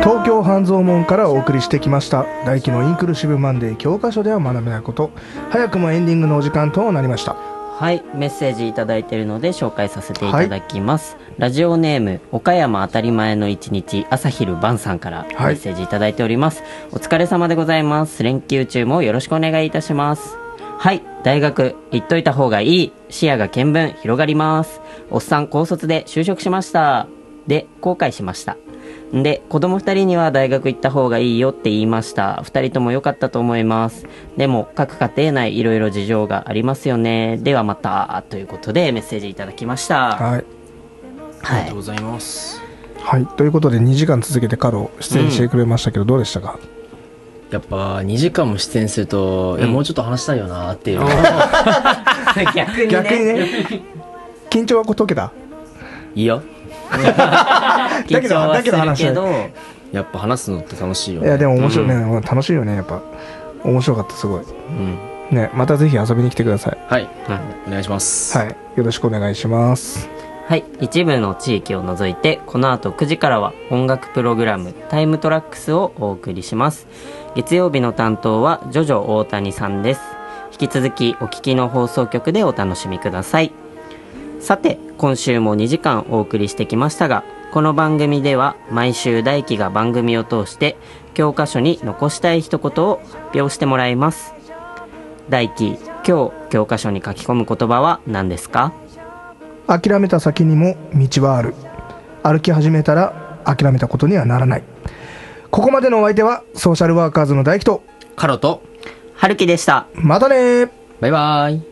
東京半蔵門からお送りしてきました大輝のインクルーシブマンデー教科書では学べないこと、早くもエンディングのお時間となりました。 はい、メッセージいただいているので紹介させていただきます、ラジオネーム岡山当たり前の一日朝昼晩さんからメッセージいただいております、お疲れ様でございます。連休中もよろしくお願いいたします。はい、大学行っといた方がいい、視野が見聞広がります。おっさん高卒で就職しましたで後悔しました。で子供2人には大学行った方がいいよって言いました。2人とも良かったと思います。でも各家庭内いろいろ事情がありますよね。ではまたということでメッセージいただきました。 はい、ありがとうございます。 はい、ということで2時間続けてカロ出演してくれましたけど、どうでしたか？ やっぱ2時間も出演すると、もうちょっと話したいよなっていう。 逆にね緊張は解けた？ いいよ。 緊張はするけどやっぱ話すのって楽しいよね。 いやでも面白いね、楽しいよね。やっぱ面白かった、すごい、ね、またぜひ遊びに来てください。 はい、お願いします。 はい、よろしくお願いします。 はい、一部の地域を除いてこの後9時からは音楽プログラムタイムトラックスをお送りします。月曜日の担当はジョジョ大谷さんです。引き続きお聞きの放送局でお楽しみください。さて今週も2時間お送りしてきましたが、この番組では毎週大輝が番組を通して教科書に残したい一言を発表してもらいます。大輝、今日教科書に書き込む言葉は何ですか？ 諦めた先にも道はある。歩き始めたら諦めたことにはならない。ここまでのお相手はソーシャルワーカーズの大輝とカロと春樹でした。 またね。 バイバイ。